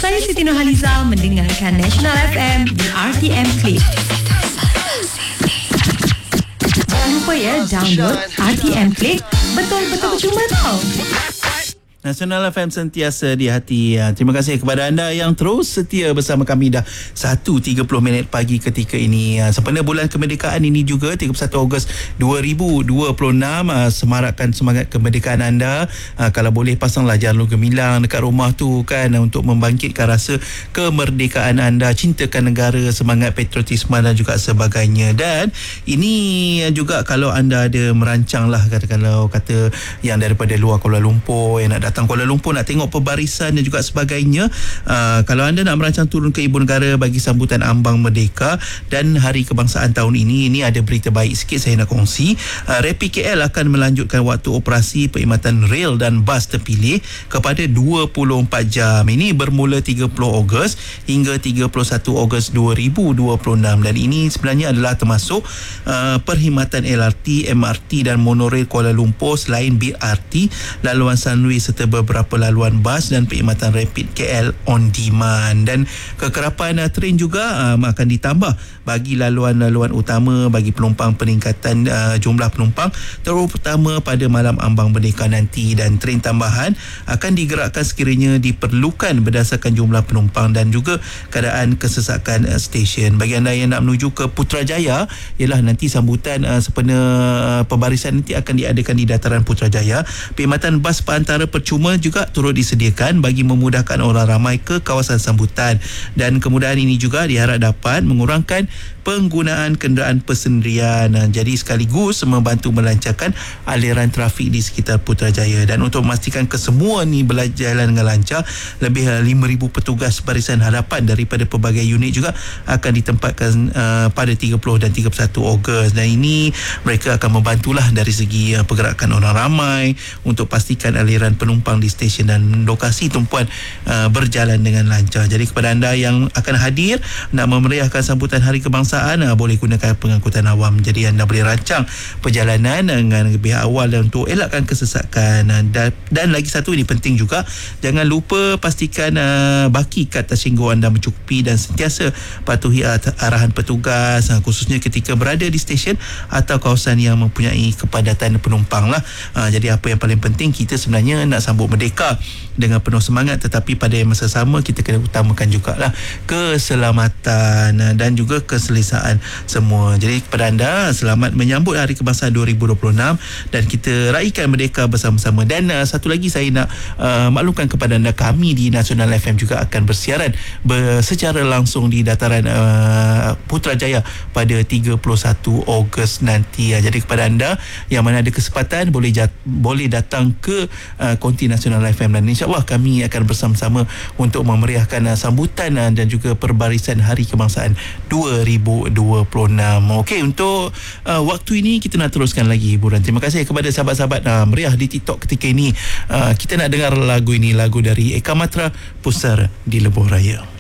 Saya Siti Nurhaliza mendengarkan National FM di RTM Click. Jangan lupa ya, download RTM Click. Betul-betul percuma tau. Nasional FM sentiasa di hati. Terima kasih kepada anda yang terus setia bersama kami dah 1.30 minit pagi ketika ini. Sempena bulan kemerdekaan ini juga 31 Ogos 2026, semarakkan semangat kemerdekaan anda. Kalau boleh pasanglah jalur gemilang dekat rumah tu kan, untuk membangkitkan rasa kemerdekaan anda, cintakan negara, semangat patriotisme dan juga sebagainya. Dan ini juga kalau anda ada merancang lah, kalau kata yang daripada luar Kuala Lumpur yang nak datang Kuala Lumpur nak tengok pembarisan dan juga sebagainya, kalau anda nak merancang turun ke Ibu Negara bagi sambutan Ambang Merdeka dan Hari Kebangsaan tahun ini ada berita baik sikit saya nak kongsi. Rapid KL akan melanjutkan waktu operasi perkhidmatan rel dan bas terpilih kepada 24 jam. Ini bermula 30 Ogos hingga 31 Ogos 2026 dan ini sebenarnya adalah termasuk perkhidmatan LRT, MRT dan monorail Kuala Lumpur selain BRT, laluan Sunway serta beberapa laluan bas dan perkhidmatan Rapid KL on demand. Dan kekerapan train juga akan ditambah bagi laluan-laluan utama bagi penumpang, peningkatan jumlah penumpang terutama pada malam Ambang Merdeka nanti, dan train tambahan akan digerakkan sekiranya diperlukan berdasarkan jumlah penumpang dan juga keadaan kesesakan stesen. Bagi anda yang nak menuju ke Putrajaya, ialah nanti sambutan sempena pembarisan nanti akan diadakan di dataran Putrajaya. Perkhidmatan bas perantara percuma juga turut disediakan bagi memudahkan orang ramai ke kawasan sambutan, dan kemudahan ini juga diharap dapat mengurangkan penggunaan kenderaan persendirian, jadi sekaligus membantu melancarkan aliran trafik di sekitar Putrajaya. Dan untuk memastikan kesemua ni berjalan dengan lancar, lebih 5,000 petugas barisan hadapan daripada pelbagai unit juga akan ditempatkan pada 30 dan 31 Ogos, dan ini mereka akan membantulah dari segi pergerakan orang ramai untuk pastikan aliran penumpang di stesen dan lokasi tumpuan berjalan dengan lancar. Jadi kepada anda yang akan hadir nak memeriahkan sambutan Hari Kebangsaan, boleh gunakan pengangkutan awam. Jadi anda boleh rancang perjalanan dengan lebih awal untuk elakkan kesesakan. Dan lagi satu, ini penting juga, jangan lupa pastikan baki kad tersinggung anda mencukupi dan sentiasa patuhi arahan petugas, khususnya ketika berada di stesen atau kawasan yang mempunyai kepadatan penumpang lah. Jadi apa yang paling penting, kita sebenarnya nak sambut merdeka dengan penuh semangat, tetapi pada masa sama kita kena utamakan jugalah keselamatan dan juga keselesaan semua. Jadi kepada anda, selamat menyambut Hari Kebangsaan 2026 dan kita raikan merdeka bersama-sama. Dan satu lagi saya nak maklumkan kepada anda, kami di Nasional FM juga akan bersiaran secara langsung di dataran Putrajaya pada 31 Ogos nanti. Jadi kepada anda yang mana ada kesempatan, boleh datang ke konti Nasional FM, dan insyaAllah kami akan bersama-sama untuk memeriahkan sambutan dan juga perbarisan Hari Kebangsaan 2026. Okey, untuk waktu ini kita nak teruskan lagi hiburan. Terima kasih kepada sahabat-sahabat meriah di TikTok ketika ini. Kita nak dengar lagu ini, lagu dari Eka Matra, Pusar di Lebuh Raya.